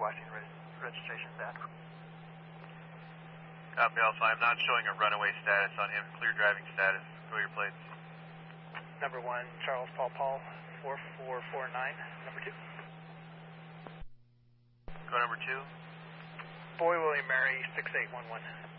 Washington registration is at. Copy Alpha, I'm not showing a runaway status on him. Clear driving status. Go your plates. Number 1, Charles Paul Paul, 4449. Number 2. Go number 2. Boy William Mary, 6811.